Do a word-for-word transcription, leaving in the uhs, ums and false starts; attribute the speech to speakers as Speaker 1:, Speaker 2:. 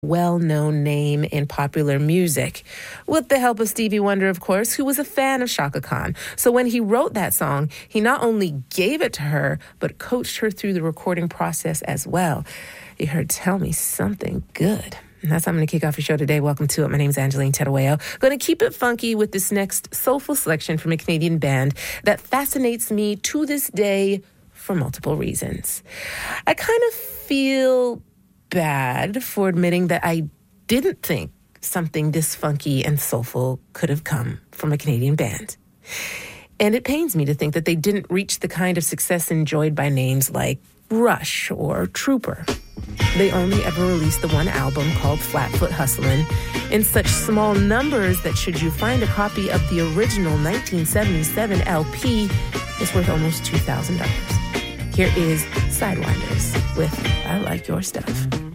Speaker 1: well-known name in popular music, with the help of Stevie Wonder, of course, who was a fan of Chaka Khan. So when he wrote that song, he not only gave it to her, but coached her through the recording process as well. You heard Tell Me Something Good. And that's how I'm going to kick off your show today. Welcome to it. My name's Angeline Terueo. Going to keep it funky with this next soulful selection from a Canadian band that fascinates me to this day for multiple reasons. I kind of feel bad for admitting that I didn't think something this funky and soulful could have come from a Canadian band. And it pains me to think that they didn't reach the kind of success enjoyed by names like Rush or Trooper. They only ever released the one album called Flatfoot Hustlin' in such small numbers that should you find a copy of the original nineteen seventy-seven L P, it's worth almost two thousand dollars. Here is Sidewinders with I Like Your Stuff.